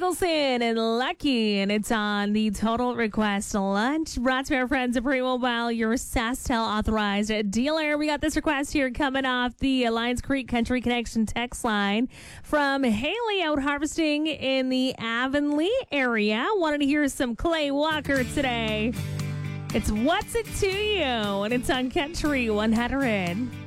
Mickelson and Lucky, and it's on the Total Request Lunch. Brought to our friends at Pre-Mobile, your SaskTel authorized dealer. We got this request here coming off the Lions Creek Country Connection text line from Haley out harvesting in the Avonlea area. Wanted to hear some Clay Walker today. It's What's It To You, and it's on Country 100.